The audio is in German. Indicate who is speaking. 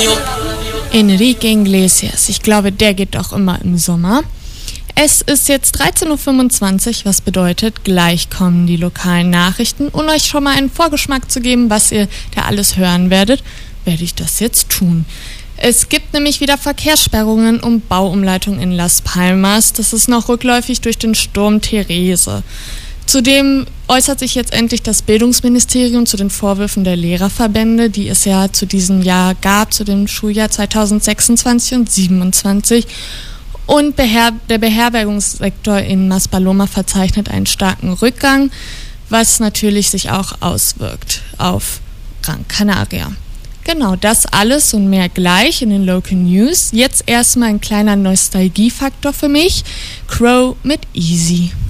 Speaker 1: Enrique Iglesias, ich glaube, der geht doch immer im Sommer. Es ist jetzt 13.25 Uhr, was bedeutet, gleich kommen die lokalen Nachrichten. Um euch schon mal einen Vorgeschmack zu geben, was ihr da alles hören werdet, werde ich das jetzt tun. Es gibt nämlich wieder Verkehrssperrungen und Bauumleitung in Las Palmas. Das ist noch rückläufig durch den Sturm Therese. Zudem äußert sich jetzt endlich das Bildungsministerium zu den Vorwürfen der Lehrerverbände, die es ja zu diesem Jahr gab, zu dem Schuljahr 2026 und 2027. Und der Beherbergungssektor in Maspaloma verzeichnet einen starken Rückgang, was natürlich sich auch auswirkt auf Gran Canaria. Genau, das alles und mehr gleich in den Local News. Jetzt erstmal ein kleiner Nostalgiefaktor für mich. Crow mit Easy.